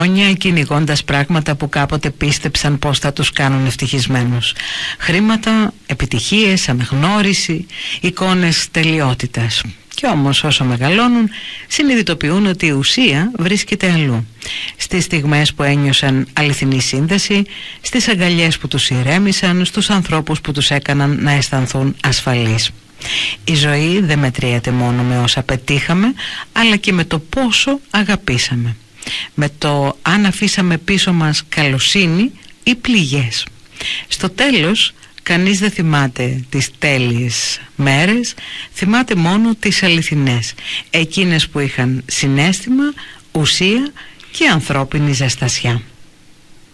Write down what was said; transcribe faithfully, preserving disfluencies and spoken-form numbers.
κυνηγώντας πράγματα που κάποτε πίστεψαν πως θα τους κάνουν ευτυχισμένους. Χρήματα, επιτυχίες, αναγνώριση, εικόνες τελειότητας. Κι όμως όσο μεγαλώνουν συνειδητοποιούν ότι η ουσία βρίσκεται αλλού. Στις στιγμές που ένιωσαν αληθινή σύνδεση, στις αγκαλιές που τους ηρέμησαν, στους ανθρώπους που τους έκαναν να αισθανθούν ασφαλείς. Η ζωή δεν μετριέται μόνο με όσα πετύχαμε, αλλά και με το πόσο αγαπήσαμε. Με το αν αφήσαμε πίσω μας καλοσύνη ή πληγές. Στο τέλος, κανείς δεν θυμάται τις τέλειες μέρες, θυμάται μόνο τις αληθινές, εκείνες που είχαν συναίσθημα, ουσία και ανθρώπινη ζεστασιά.